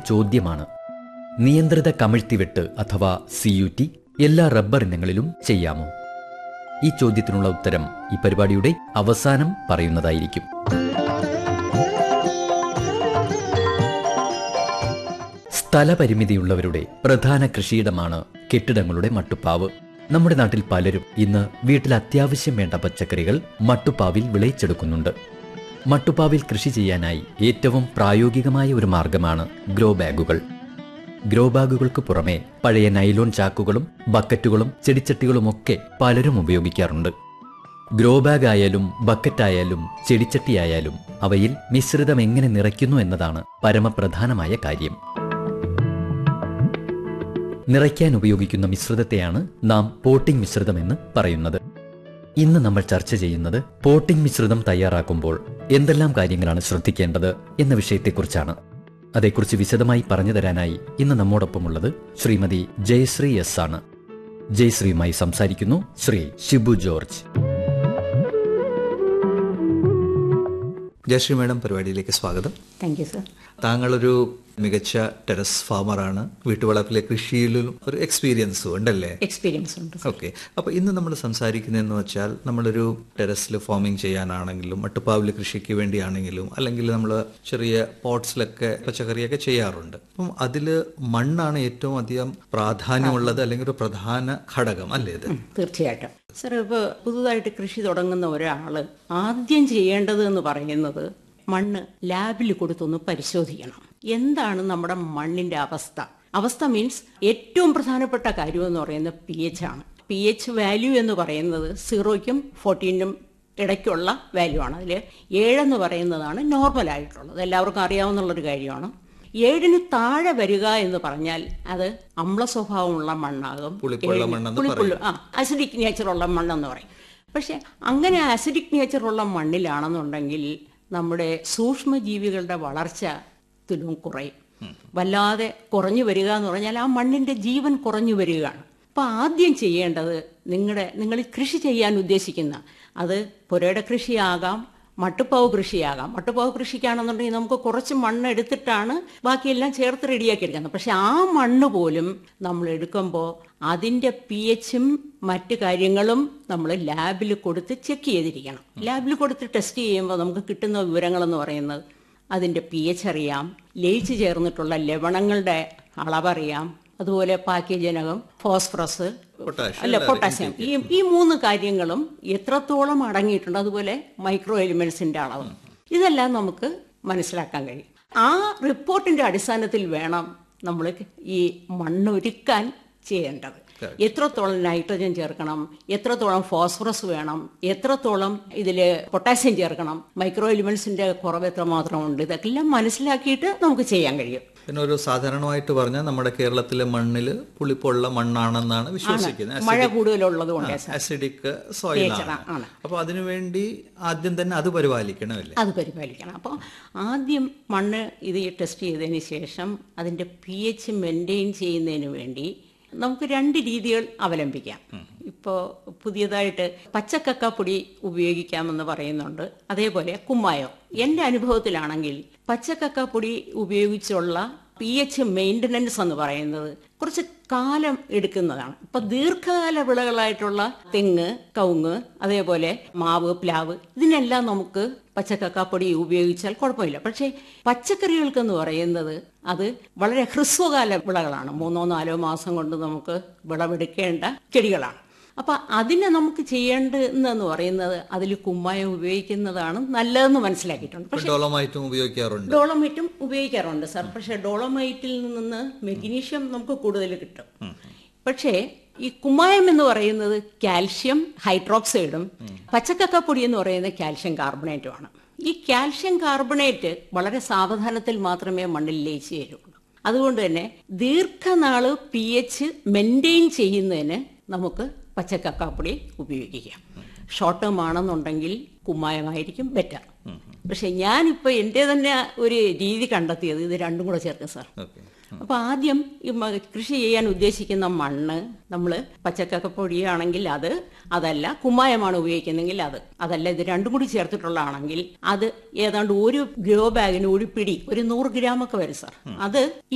ചോദ്യമാണ്. നിയന്ത്രിത കമിഴ്ത്തിവെട്ട് അഥവാ CUT എല്ലാ റബ്ബർ ഇനങ്ങളിലും ചെയ്യാമോ? ഈ ചോദ്യത്തിനുള്ള ഉത്തരം ഈ പരിപാടിയുടെ അവസാനം പറയുന്നതായിരിക്കും. സ്ഥലപരിമിതിയുള്ളവരുടെ പ്രധാന കൃഷിയിടമാണ് കെട്ടിടങ്ങളുടെ മട്ടുപ്പാവ്. നമ്മുടെ നാട്ടിൽ പലരും ഇന്ന് വീട്ടിൽ അത്യാവശ്യം വേണ്ട പച്ചക്കറികൾ മട്ടുപ്പാവിൽ വിളയിച്ചെടുക്കുന്നുണ്ട്. മട്ടുപ്പാവിൽ കൃഷി ചെയ്യാനായി ഏറ്റവും പ്രായോഗികമായ ഒരു മാർഗമാണ് ഗ്രോ ബാഗുകൾ. ഗ്രോ ബാഗുകൾക്ക് പുറമെ പഴയ നൈലോൺ ചാക്കുകളും ബക്കറ്റുകളും ചെടിച്ചട്ടികളുമൊക്കെ പലരും ഉപയോഗിക്കാറുണ്ട്. ഗ്രോ ബാഗ് ആയാലും ബക്കറ്റായാലും ചെടിച്ചട്ടിയായാലും അവയിൽ മിശ്രിതം എങ്ങനെ നിറയ്ക്കുന്നു എന്നതാണ് പരമപ്രധാനമായ കാര്യം. നിറയ്ക്കാൻ ഉപയോഗിക്കുന്ന മിശ്രിതത്തെയാണ് നാം പോട്ടിംഗ് മിശ്രിതമെന്ന് പറയുന്നത്. ഇന്ന് നമ്മൾ ചർച്ച ചെയ്യുന്നത് പോട്ടിംഗ് മിശ്രിതം തയ്യാറാക്കുമ്പോൾ എന്തെല്ലാം കാര്യങ്ങളാണ് ശ്രദ്ധിക്കേണ്ടത് എന്ന വിഷയത്തെക്കുറിച്ചാണ്. അതേക്കുറിച്ച് വിശദമായി പറഞ്ഞു തരാനായി ഇന്ന് നമ്മോടൊപ്പമുള്ളത് ശ്രീമതി ജയശ്രീ S ആണ്. ജയശ്രീയുമായി സംസാരിക്കുന്നു ശ്രീ ഷിബു ജോർജ്. ജയശ്രീ മാഡം, പരിപാടിയിലേക്ക് സ്വാഗതം. Thank you sir. താങ്കളൊരു മികച്ച ടെറസ് ഫാമറാണ്. വീട്ടുവളപ്പിലെ കൃഷിയിലും ഒരു എക്സ്പീരിയൻസും ഉണ്ടല്ലേ? എക്സ്പീരിയൻസ് ഉണ്ട്. ഓക്കെ. അപ്പോൾ ഇന്ന് നമ്മൾ സംസാരിക്കുന്നതെന്ന് വെച്ചാൽ നമ്മളൊരു ടെറസിൽ ഫാമിംഗ് ചെയ്യാനാണെങ്കിലും മട്ടുപ്പാവിൽ കൃഷിക്ക് വേണ്ടിയാണെങ്കിലും അല്ലെങ്കിൽ നമ്മൾ ചെറിയ പോട്ട്സിലൊക്കെ പച്ചക്കറിയൊക്കെ ചെയ്യാറുണ്ട്. അപ്പം അതിൽ മണ്ണാണ് ഏറ്റവും അധികം പ്രാധാന്യമുള്ളത് അല്ലെങ്കിൽ ഒരു പ്രധാന ഘടകം അല്ലേ ഇത്? തീർച്ചയായിട്ടും സർ. ഇപ്പോൾ പുതുതായിട്ട് കൃഷി തുടങ്ങുന്ന ഒരാൾ ആദ്യം ചെയ്യേണ്ടത് എന്ന് പറയുന്നത് മണ്ണ് ലാബിൽ കൊടുത്തൊന്ന് പരിശോധിക്കണം. എന്താണ് നമ്മുടെ മണ്ണിന്റെ അവസ്ഥ മീൻസ് ഏറ്റവും പ്രധാനപ്പെട്ട കാര്യം എന്ന് പറയുന്നത് pH ആണ്. pH വാല്യൂ എന്ന് പറയുന്നത് 0നും 14നും ഇടയ്ക്കുള്ള വാല്യൂ ആണ്. അതിൽ 7 എന്ന് പറയുന്നതാണ് നോർമൽ ആയിട്ടുള്ളത്, എല്ലാവർക്കും അറിയാവുന്നുള്ളൊരു കാര്യമാണ്. 7ന് താഴെ വരിക എന്ന് പറഞ്ഞാൽ അത് അമ്ല സ്വഭാവമുള്ള മണ്ണാകും, അസിഡിക് നേച്ചറുള്ള മണ്ണെന്ന് പറയും. പക്ഷെ അങ്ങനെ അസിഡിക് നേച്ചറുള്ള മണ്ണിലാണെന്നുണ്ടെങ്കിൽ നമ്മുടെ സൂക്ഷ്മജീവികളുടെ വളർച്ച കുറയും. വല്ലാതെ കുറഞ്ഞു വരിക എന്ന് പറഞ്ഞാൽ ആ മണ്ണിന്റെ ജീവൻ കുറഞ്ഞു വരികയാണ്. അപ്പൊ ആദ്യം ചെയ്യേണ്ടത് നിങ്ങൾ കൃഷി ചെയ്യാൻ ഉദ്ദേശിക്കുന്ന, അത് പുരയുടെ കൃഷിയാകാം, മട്ടുപ്പാവ് കൃഷിയാകാം. മട്ടുപ്പാവ് കൃഷിക്കാണെന്നുണ്ടെങ്കിൽ നമുക്ക് കുറച്ച് മണ്ണ് എടുത്തിട്ടാണ് ബാക്കിയെല്ലാം ചേർത്ത് റെഡിയാക്കി എടുക്കുന്നത്. പക്ഷെ ആ മണ്ണ് പോലും നമ്മൾ എടുക്കുമ്പോൾ അതിൻ്റെ pHും മറ്റു കാര്യങ്ങളും നമ്മൾ ലാബിൽ കൊടുത്ത് ചെക്ക് ചെയ്തിരിക്കണം. ലാബിൽ കൊടുത്ത് ടെസ്റ്റ് ചെയ്യുമ്പോൾ നമുക്ക് കിട്ടുന്ന വിവരങ്ങളെന്ന് പറയുന്നത് അതിൻ്റെ pH അറിയാം, ലയിച്ച് ചേർന്നിട്ടുള്ള ലവണങ്ങളുടെ അളവറിയാം, അതുപോലെ പാക്യജനകം, ഫോസ്ഫറസ്, പൊട്ടാസ്യം, ഈ 3 കാര്യങ്ങളും എത്രത്തോളം അടങ്ങിയിട്ടുണ്ട്, അതുപോലെ മൈക്രോ എലിമെന്റ്സിന്റെ അളവ്, ഇതെല്ലാം നമുക്ക് മനസ്സിലാക്കാൻ കഴിയും. ആ റിപ്പോർട്ടിന്റെ അടിസ്ഥാനത്തിൽ വേണം നമ്മൾ ഈ മണ്ണൊരുക്കാൻ ചെയ്യേണ്ടത്. എത്രത്തോളം നൈട്രജൻ ചേർക്കണം, എത്രത്തോളം ഫോസ്ഫറസ് വേണം, എത്രത്തോളം ഇതിൽ പൊട്ടാസ്യം ചേർക്കണം, മൈക്രോ എലിമെന്റ്സിന്റെ കുറവ് എത്രമാത്രമുണ്ട്, ഇതെല്ലാം മനസ്സിലാക്കിയിട്ട് നമുക്ക് ചെയ്യാൻ കഴിയും. പിന്നെ ഒരു സാധാരണമായിട്ട് പറഞ്ഞാൽ നമ്മുടെ കേരളത്തിലെ മണ്ണിൽ പുളിപ്പുള്ള മണ്ണാണെന്നാണ് വിശ്വസിക്കുന്നത്. മഴ കൂടുതലുള്ളത് കൊണ്ട് അസിഡിക് സോയിലാണ്. അപ്പോൾ അതിനുവേണ്ടി ആദ്യം തന്നെ അത് പരിപാലിക്കണമല്ലേ? അത് പരിപാലിക്കണം. അപ്പോൾ ആദ്യം മണ്ണ് ഇത് ടെസ്റ്റ് ചെയ്തതിന് ശേഷം അതിൻ്റെ pH മെയിൻറ്റെയിൻ ചെയ്യുന്നതിന് വേണ്ടി നമുക്ക് 2 രീതികൾ അവലംബിക്കാം. ഇപ്പോൾ പുതിയതായിട്ട് പച്ചക്കക്കാപ്പൊടി ഉപയോഗിക്കാമെന്ന് പറയുന്നുണ്ട്, അതേപോലെ കുമ്മായം. എൻ്റെ അനുഭവത്തിലാണെങ്കിൽ പച്ചക്കക്കാപ്പൊടി ഉപയോഗിച്ചുള്ള pH മെയിൻ്റനൻസ് എന്ന് പറയുന്നത് കുറച്ച് കാലം എടുക്കുന്നതാണ്. ഇപ്പൊ ദീർഘകാല വിളകളായിട്ടുള്ള തെങ്ങ്, കവുങ്ങ്, അതേപോലെ മാവ്, പ്ലാവ്, ഇതിനെല്ലാം നമുക്ക് പച്ചക്കക്കാപ്പൊടി ഉപയോഗിച്ചാൽ കുഴപ്പമില്ല. പക്ഷേ പച്ചക്കറികൾക്കെന്ന് പറയുന്നത് അത് വളരെ ഹ്രസ്വകാല വിളകളാണ്. 3-4 മാസം കൊണ്ട് നമുക്ക് വിളവെടുക്കേണ്ട ചെടികളാണ്. അപ്പൊ അതിനെ നമുക്ക് ചെയ്യേണ്ടതെന്ന് പറയുന്നത് അതിൽ കുമ്മായം ഉപയോഗിക്കുന്നതാണ് നല്ലതെന്ന് മനസ്സിലാക്കിയിട്ടുണ്ട്. പക്ഷേ ഡോളമൈറ്റും ഉപയോഗിക്കാറുണ്ട് സർ. പക്ഷെ ഡോളമൈറ്റിൽ നിന്ന് മെഗ്നീഷ്യം നമുക്ക് കൂടുതൽ കിട്ടും. പക്ഷേ ഈ കുമ്മായം എന്ന് പറയുന്നത് കാൽഷ്യം ഹൈഡ്രോക്സൈഡും പച്ചക്കക്കാപ്പൊടി എന്ന് പറയുന്നത് കാൽഷ്യം കാർബണേറ്റുമാണ്. ഈ കാൽഷ്യം കാർബണേറ്റ് വളരെ സാവധാനത്തിൽ മാത്രമേ മണ്ണിൽ ലയിച്ച് ചേരുള്ളൂ. അതുകൊണ്ട് തന്നെ ദീർഘനാള് pH മെയിൻറ്റെയിൻ ചെയ്യുന്നതിന് നമുക്ക് പച്ചക്കക്കാപ്പൊടി ഉപയോഗിക്കാം. ഷോർട്ട് ടേം ആണെന്നുണ്ടെങ്കിൽ കുമ്മായമായിരിക്കും ബെറ്റർ. പക്ഷെ ഞാനിപ്പോൾ എൻ്റെ തന്നെ ഒരു രീതി കണ്ടെത്തിയത് ഇത് 2 കൂടെ ചേർക്കും സാർ. അപ്പോൾ ആദ്യം കൃഷി ചെയ്യാൻ ഉദ്ദേശിക്കുന്ന മണ്ണ് നമ്മൾ പച്ചക്കക്കാപ്പൊടിയാണെങ്കിൽ അതല്ല കുമ്മായമാണ് ഉപയോഗിക്കുന്നെങ്കിൽ അതല്ല ഇത് 2 കൂടി ചേർത്തിട്ടുള്ളതാണെങ്കിൽ അത് ഏതാണ്ട് ഒരു ഗ്രോ ബാഗിന് ഒരു പിടി, ഒരു 100 ഗ്രാമൊക്കെ വരും സാർ. അത്